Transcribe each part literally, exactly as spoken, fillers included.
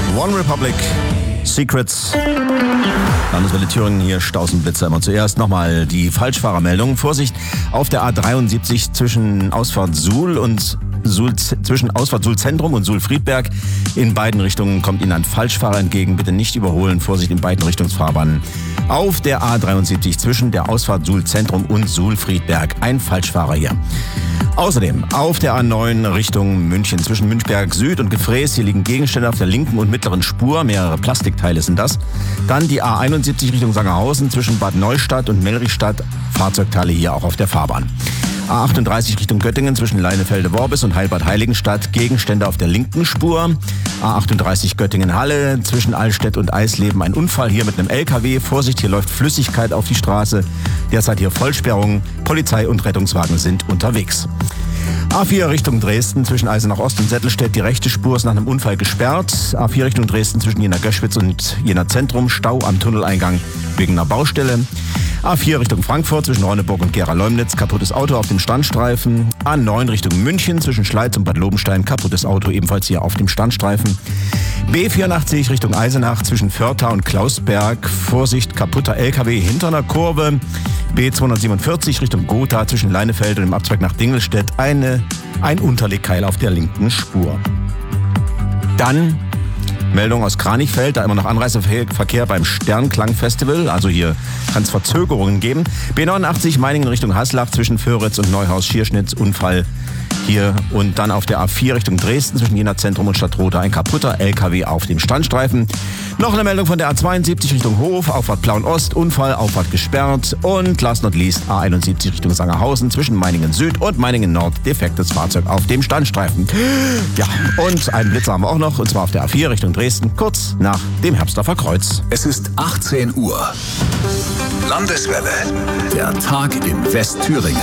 One Republic, Secrets. Landeswelle Thüringen, hier Stausenblitzer immer zuerst. Nochmal die Falschfahrermeldung. Vorsicht auf der A dreiundsiebzig zwischen Ausfahrt Suhl und Suhl, zwischen Ausfahrt Suhl Zentrum und Suhl Friedberg. In beiden Richtungen kommt Ihnen ein Falschfahrer entgegen. Bitte nicht überholen. Vorsicht in beiden Richtungsfahrbahnen. Auf der A dreiundsiebzig zwischen der Ausfahrt Suhl Zentrum und Suhl Friedberg. Ein Falschfahrer hier. Außerdem auf der A neun Richtung München zwischen Münchberg Süd und Gefräß. Hier liegen Gegenstände auf der linken und mittleren Spur. Mehrere Plastikteile sind das. Dann die A einundsiebzig Richtung Sangerhausen zwischen Bad Neustadt und Mellrichstadt. Fahrzeugteile hier auch auf der Fahrbahn. A achtunddreißig Richtung Göttingen zwischen Leinefelde-Worbis und Heilbad Heiligenstadt. Gegenstände auf der linken Spur. A achtunddreißig Göttingen-Halle zwischen Allstedt und Eisleben. Ein Unfall hier mit einem L K W. Vorsicht, hier läuft Flüssigkeit auf die Straße. Derzeit hier Vollsperrung. Polizei und Rettungswagen sind unterwegs. A vier Richtung Dresden zwischen Eisenach Ost und Settelstedt. Die rechte Spur ist nach einem Unfall gesperrt. A vier Richtung Dresden zwischen Jena Göschwitz und Jena Zentrum. Stau am Tunneleingang wegen einer Baustelle. A vier Richtung Frankfurt zwischen Ronneburg und Gera-Leumnitz. Kaputtes Auto auf dem Standstreifen. A neun Richtung München zwischen Schleiz und Bad Lobenstein. Kaputtes Auto ebenfalls hier auf dem Standstreifen. B vierundachtzig Richtung Eisenach zwischen Förtha und Klausberg. Vorsicht, kaputter L K W hinter einer Kurve. B zweihundertsiebenundvierzig Richtung Gotha zwischen Leinefeld und dem Abzweig nach Dingelstedt. Eine, ein Unterlegkeil auf der linken Spur. Dann Meldung aus Kranichfeld, da immer noch Anreiseverkehr beim Sternklang-Festival. Also hier kann es Verzögerungen geben. B neunundachtzig Meiningen Richtung Haslach zwischen Föhritz und Neuhaus-Schierschnitz. Unfall hier. Und dann auf der A vier Richtung Dresden zwischen Jena Zentrum und Stadtroda. Ein kaputter L K W auf dem Standstreifen. Noch eine Meldung von der A zweiundsiebzig Richtung Hof. Auffahrt Plauen-Ost. Unfall, Auffahrt gesperrt. Und last not least A einundsiebzig Richtung Sangerhausen zwischen Meiningen Süd und Meiningen Nord. Defektes Fahrzeug auf dem Standstreifen. Ja, und einen Blitzer haben wir auch noch. Und zwar auf der A vier Richtung Dresden, kurz nach dem Herbstdorfer Kreuz. Es ist achtzehn Uhr. Landeswelle. Der Tag in Westthüringen.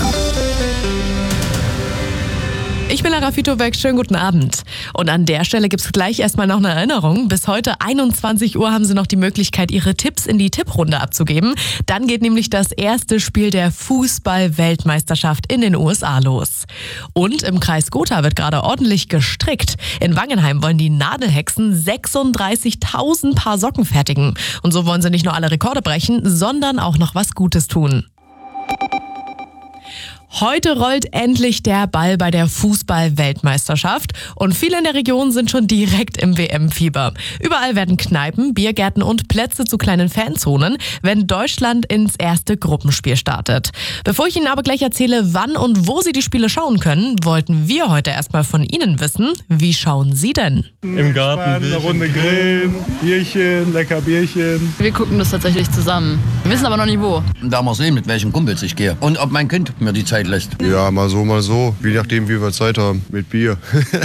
Ich bin Lara Fitobeck, schönen guten Abend. Und an der Stelle gibt es gleich erstmal noch eine Erinnerung. Bis heute einundzwanzig Uhr haben Sie noch die Möglichkeit, Ihre Tipps in die Tipprunde abzugeben. Dann geht nämlich das erste Spiel der Fußball-Weltmeisterschaft in den U S A los. Und im Kreis Gotha wird gerade ordentlich gestrickt. In Wangenheim wollen die Nadelhexen sechsunddreißigtausend Paar Socken fertigen. Und so wollen sie nicht nur alle Rekorde brechen, sondern auch noch was Gutes tun. Heute rollt endlich der Ball bei der Fußball-Weltmeisterschaft und viele in der Region sind schon direkt im W M-Fieber. Überall werden Kneipen, Biergärten und Plätze zu kleinen Fanzonen, wenn Deutschland ins erste Gruppenspiel startet. Bevor ich Ihnen aber gleich erzähle, wann und wo Sie die Spiele schauen können, wollten wir heute erstmal von Ihnen wissen, wie schauen Sie denn? Im Garten, eine Runde grillen, Bierchen, lecker Bierchen. Wir gucken das tatsächlich zusammen. Wir wissen aber noch nicht wo. Da mal sehen, mit welchen Kumpels ich gehe und ob mein Kind mir die Zeit lässt. Ja, mal so, mal so. Je nachdem, wie wir Zeit haben. Mit Bier.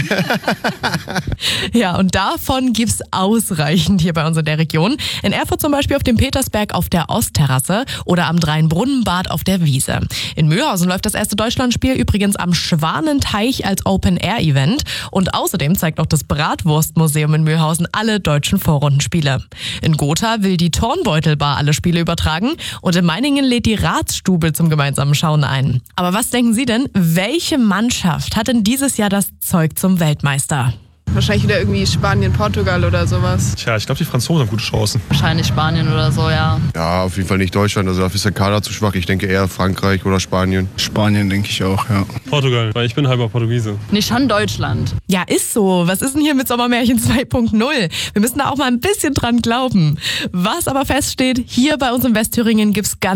Ja, und davon gibt's ausreichend hier bei uns in der Region. In Erfurt zum Beispiel auf dem Petersberg auf der Ostterrasse oder am Dreinbrunnenbad auf der Wiese. In Mühlhausen läuft das erste Deutschlandspiel übrigens am Schwanenteich als Open-Air-Event. Und außerdem zeigt auch das Bratwurstmuseum in Mühlhausen alle deutschen Vorrundenspiele. In Gotha will die Turnbeutelbar alle Spiele übertragen und in Meiningen lädt die Ratsstube zum gemeinsamen Schauen ein. Aber was denken Sie denn, welche Mannschaft hat denn dieses Jahr das Zeug zum Weltmeister? Wahrscheinlich wieder irgendwie Spanien, Portugal oder sowas. Tja, ich glaube, die Franzosen haben gute Chancen. Wahrscheinlich Spanien oder so, ja. Ja, auf jeden Fall nicht Deutschland. Also dafür ist der Kader zu schwach. Ich denke eher Frankreich oder Spanien. Spanien denke ich auch, ja. Portugal, weil ich bin halber Portugiese. Nee, schon Deutschland. Ja, ist so. Was ist denn hier mit Sommermärchen zwei Punkt null? Wir müssen da auch mal ein bisschen dran glauben. Was aber feststeht, hier bei uns in Westthüringen gibt's ganz